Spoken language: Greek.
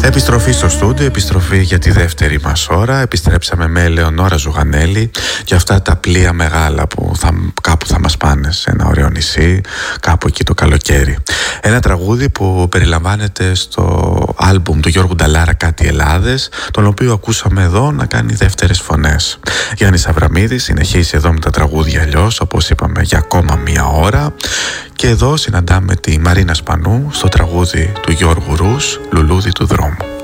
Επιστροφή στο στούντιο, επιστροφή για τη δεύτερη μας ώρα. Επιστρέψαμε με Ελεονόρα Ζουγανέλη και αυτά τα πλοία μεγάλα που κάπου θα μας πάνε σε ένα ωραίο νησί, κάπου εκεί το καλοκαίρι. Ένα τραγούδι που περιλαμβάνεται στο άλμπουμ του Γιώργου Νταλάρα «Κάτι Ελλάδες», τον οποίο ακούσαμε εδώ να κάνει δεύτερες φωνές. Γιάννης Αβραμίδης συνεχίζει εδώ με τα τραγούδια αλλιώς, όπως είπαμε, για ακόμα μία ώρα. Και εδώ συναντάμε τη Μαρίνα Σπανού στο τραγούδι του Γιώργου Ρους, «Λουλούδι του δρόμου».